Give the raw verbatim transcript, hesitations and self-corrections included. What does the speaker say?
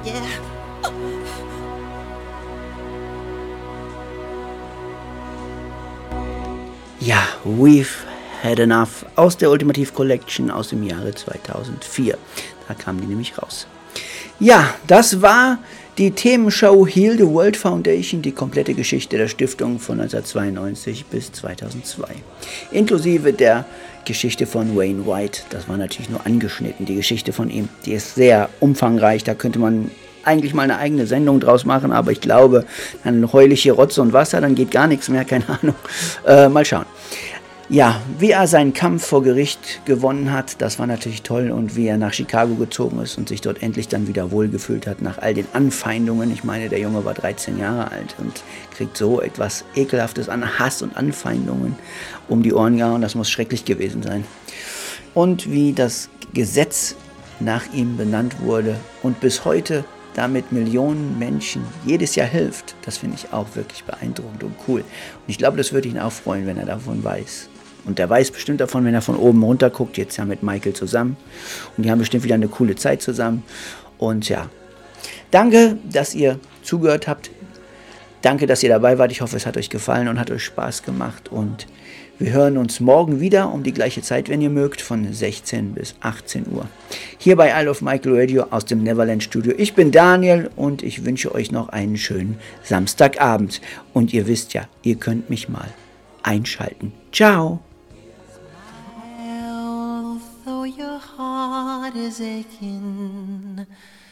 Ja, We've Had Enough aus der Ultimative Collection aus dem Jahre zweitausendvier. Da kam die nämlich raus. Ja, das war die Themenshow Heal the World Foundation, die komplette Geschichte der Stiftung von neunzehnhundertzweiundneunzig bis zweitausendzwei. Inklusive der Geschichte von Wayne White. Das war natürlich nur angeschnitten, die Geschichte von ihm. Die ist sehr umfangreich, da könnte man eigentlich mal eine eigene Sendung draus machen, aber ich glaube, dann heul ich hier Rotze und Wasser, dann geht gar nichts mehr, keine Ahnung. Äh, mal schauen. Ja, wie er seinen Kampf vor Gericht gewonnen hat, das war natürlich toll, und wie er nach Chicago gezogen ist und sich dort endlich dann wieder wohlgefühlt hat nach all den Anfeindungen. Ich meine, der Junge war dreizehn Jahre alt und kriegt so etwas Ekelhaftes an Hass und Anfeindungen um die Ohren gehauen. Das muss schrecklich gewesen sein. Und wie das Gesetz nach ihm benannt wurde und bis heute damit Millionen Menschen jedes Jahr hilft, das finde ich auch wirklich beeindruckend und cool. Und ich glaube, das würde ihn auch freuen, wenn er davon weiß. Und der weiß bestimmt davon, wenn er von oben runter guckt, jetzt ja mit Michael zusammen. Und die haben bestimmt wieder eine coole Zeit zusammen. Und ja, danke, dass ihr zugehört habt. Danke, dass ihr dabei wart. Ich hoffe, es hat euch gefallen und hat euch Spaß gemacht. Und wir hören uns morgen wieder um die gleiche Zeit, wenn ihr mögt, von sechzehn bis achtzehn Uhr. Hier bei Isle of Michael Radio aus dem Neverland Studio. Ich bin Daniel und ich wünsche euch noch einen schönen Samstagabend. Und ihr wisst ja, ihr könnt mich mal einschalten. Ciao! Though your heart is aching,